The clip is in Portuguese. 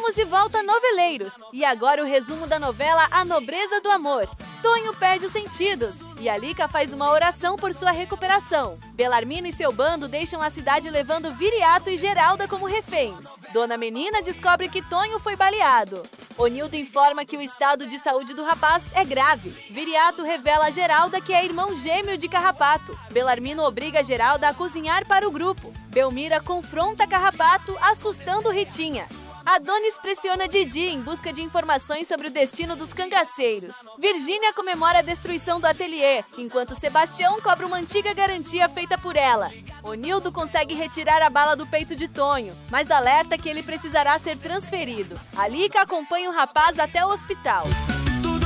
Estamos de volta, noveleiros! E agora o resumo da novela A Nobreza do Amor. Tonho perde os sentidos e Alica faz uma oração por sua recuperação. Belarmino e seu bando deixam a cidade levando Viriato e Geralda como reféns. Dona Menina descobre que Tonho foi baleado. Onildo informa que o estado de saúde do rapaz é grave. Viriato revela a Geralda que é irmão gêmeo de Carrapato. Belarmino obriga Geralda a cozinhar para o grupo. Belmira confronta Carrapato, assustando Ritinha. Adonis pressiona Didi em busca de informações sobre o destino dos cangaceiros. Virgínia comemora a destruição do ateliê, enquanto Sebastião cobra uma antiga garantia feita por ela. Onildo consegue retirar a bala do peito de Tonho, mas alerta que ele precisará ser transferido. Alica acompanha o rapaz até o hospital.